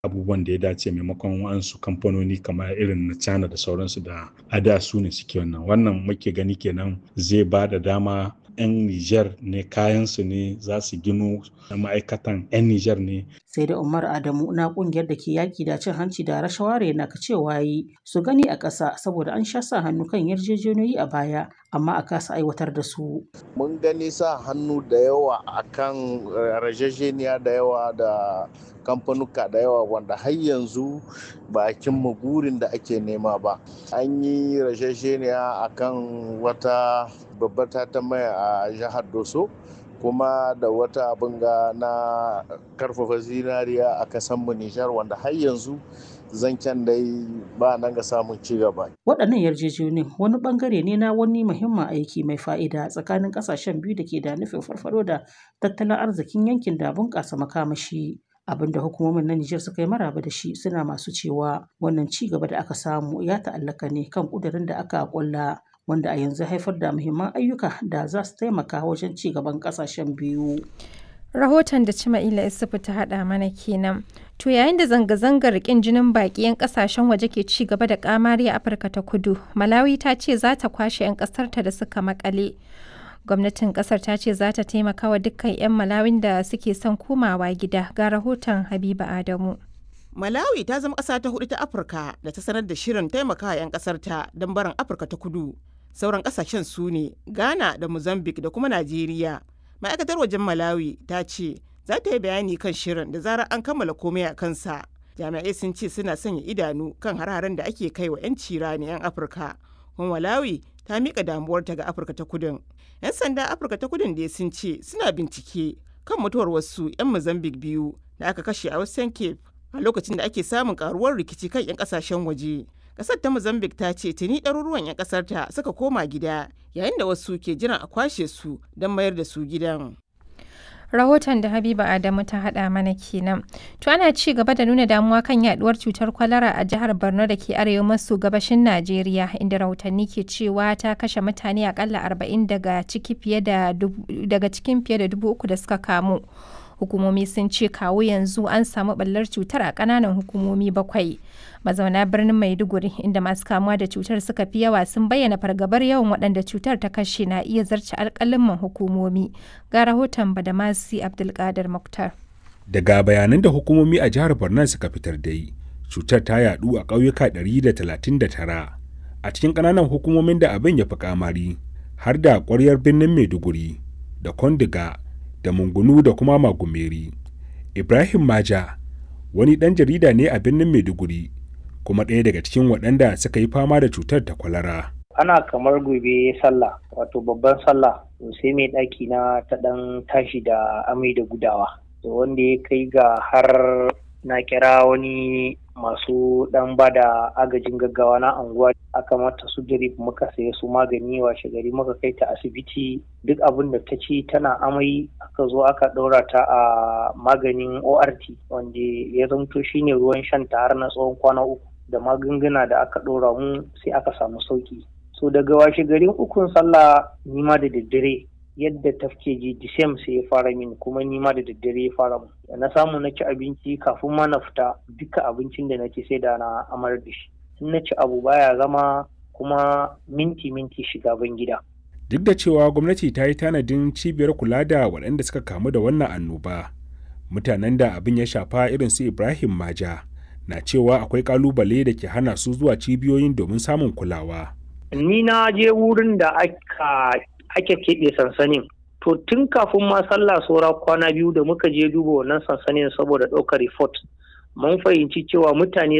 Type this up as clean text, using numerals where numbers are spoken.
abubuwan da ya dace maimakon wasu kamfanoni kamar irin na China da sauransu da ada su ne suke wannan muke gani kenan zai ba da dama 'yan Nijar ne kayansu ne za su gino ma'aikatan 'yan Nijar ne. Sai da Umar Adamu na kungiyar da ke yaki da cin hanci da rashawa na cewa yi su gani a ƙasa saboda an sha sa hannu kan yarjejeniyoyi a baya amma a kasa aiwatar da su. Mun gani sa hannu da yawa akan yarjejeniya da yawa da kamfanuka da yawa wanda har yanzu ba a cimma burin da ake nema ba. An yi yarjejeniya akan wata babbar ta mai a jihar Doso kuma da wata abin ga na karfafa zinariya a kasanmu Nijar wanda har yanzu zancen dai ba nan ga samun ci gaba. Waɗannan yarjejeniyoyin wani bangare ne na wani muhimmin aiki mai fa'ida tsakanin ƙasashen biyu da ke da nufin farfaɗo da tattalin arzikin yankin da bunƙasa makamashi. Abinda hukumomin na Nijar suka yi maraba da shi suna masu cewa wannan ci gaba da aka samu ya ta'allaka ne kan ƙudurin da aka ƙulla wanda a yanzu haifar da muhimman ayyuka da za su taimaka wajen ci gaban ƙasashen biyu. Rahoton da Cima'ila Isufu ta haɗa mana kenan. To yayin da zanga-zangar ƙin jinin baƙi 'yan ƙasashen waje ke ci gaba da ƙamari a Afirka ta Kudu, Malawi ta ce za ta kwashe 'yan ƙasarta da suka maƙale. Gwamnatin ƙasar ta ce za ta taimaka wa dukkan 'yan Malawin da suke son komawa gida. Ga rahoton Habiba Adamu. Malawi ta zama ƙasa ta hudu ta Afirka da ta sanar da shirin taimakawa 'yan ƙasarta don barin Afirka ta Kudu. Sauran ƙasashen su ne Ghana da Mozambique da kuma Najeriya. Ma'aikatar wajen Malawi ta ce za ta yi bayani kan shirin da zarar an kammala komai a kansa. Jami'ai sun ce suna sanya idanu kan har-haren da ake kai wa 'yan cirani 'yan Afirka. Kuma Malawi ta miƙa damuwarta ga Afirka ta Kudun. 'Yan sanda Afirka ta Kudun da sun ce suna bincike kan mutuwar wasu 'yan Mozambique biyu da aka kashe a Western Cape a lokacin da ake samun karuwar rikici kan 'yan kasashen waje. Kasar ta Mozambique ta ce tuni ɗaruruwan 'yan kasar ta suka koma gida yayin da wasu ke jiran a kwashe su don mayar da su gidan. Rahoton da Habiba Adamu ta haɗa mana kenan. To ana ci gaba da nuna damuwa kan yaduwar cutar kwalara a jihar Borno da ke arewa maso gabashin Najeriya inda rahotanni ke cewa ta kashe mutane akalla 40 daga cikin fiye da 3,000 da suka kamu. Hukumomi sun ce kawo yanzu an samu ɓallar cutar a ƙananan hukumomi 7. Mazauna birnin Maiduguri inda masu kamuwa da cutar suka fi yawa sun bayyana fargabar yawan waɗanda cutar ta kashe na iya zarce alƙalin hukumomi. Ga rahoton Badamasi Abdulkadir Muktar. Daga bayanan da hukumomi a jihar Borno suka fitar dai, cutar ta yadu a ƙauyuka 139 a cikin ƙananan hukumomin da abin ya fi kamari har da ƙwaryar birnin Maiduguri da Kondiga da Mungunu da kuma Magumeri. Ibrahim Maja wani ɗan jarida ne a birnin Maiduguri kuma ɗaya daga cikin waɗanda suka yi fama da cutar ta kwalara. Ana kamar gobe sallah wato babban sallah sai mai ɗaki na ta ɗan tashi da amai da gudawa wanda ya kai ga har na kira wani masu ɗan ba da agajin gaggawa na anguwa aka mata su drip muka saye su magani washe gari muka kai ta asibiti duk abin da ta ci tana amai aka zo aka ɗora ta a maganin ORT wanda ya zamto shine ruwan shan ta har na tsawon kwana 3 da magunguna da aka ɗora mu sai aka samu sauki. So daga washe garin ukun sallah nima da daddare yadda tafke ji disem sai ya fara min kuma nima da daddare ya fara mu. Na samu na ci abinci kafin ma na fita duka abincin da nake sai da na amar da shi. In na ci abu baya zama kuma minti shiga ban gida. Duk da cewa gwamnati ta yi tanadin cibiyar kula da waɗanda suka kamu da wannan annoba, mutanen da abin ya shafa irin su Ibrahim Maja na cewa akwai kalubale da ke hana su zuwa cibiyoyin domin samun kulawa. Ni na je wurin da ake keɓe sansanin. To tun kafin ma sallah saura kwana 2 da muka je duba wannan sansanin saboda ɗaukar report. Mun fahimci cewa mutane